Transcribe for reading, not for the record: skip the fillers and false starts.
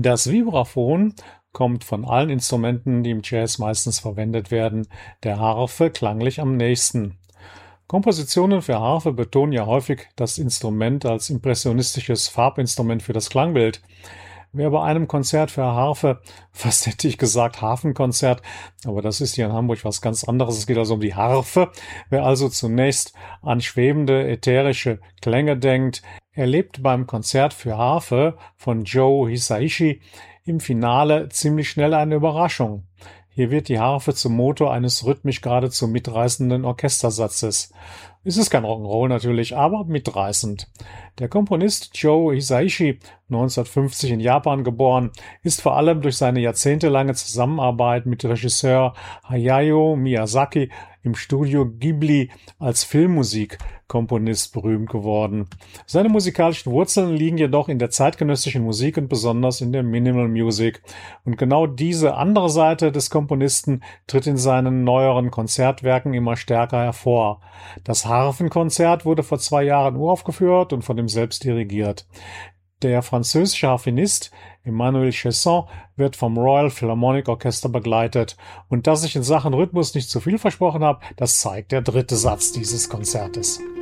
Das Vibraphon kommt von allen Instrumenten, die im Jazz meistens verwendet werden, der Harfe klanglich am nächsten. Kompositionen für Harfe betonen ja häufig das Instrument als impressionistisches Farbinstrument für das Klangbild. Wer bei einem Konzert für Harfe, fast hätte ich gesagt Hafenkonzert, aber das ist hier in Hamburg was ganz anderes. Es geht also um die Harfe. Wer also zunächst an schwebende, ätherische Klänge denkt, erlebt beim Konzert für Harfe von Joe Hisaishi im Finale ziemlich schnell eine Überraschung. Hier wird die Harfe zum Motor eines rhythmisch geradezu mitreißenden Orchestersatzes. Es ist kein Rock'n'Roll natürlich, aber mitreißend. Der Komponist Joe Hisaishi, 1950 in Japan geboren, ist vor allem durch seine jahrzehntelange Zusammenarbeit mit Regisseur Hayao Miyazaki im Studio Ghibli als Filmmusikkomponist berühmt geworden. Seine musikalischen Wurzeln liegen jedoch in der zeitgenössischen Musik und besonders in der Minimal Music. Und genau diese andere Seite des Komponisten tritt in seinen neueren Konzertwerken immer stärker hervor. Das Harfenkonzert wurde vor 2 Jahren uraufgeführt und von ihm selbst dirigiert. Der französische Harfenist Emmanuel Chesson wird vom Royal Philharmonic Orchester begleitet. Und dass ich in Sachen Rhythmus nicht zu viel versprochen habe, das zeigt der dritte Satz dieses Konzertes.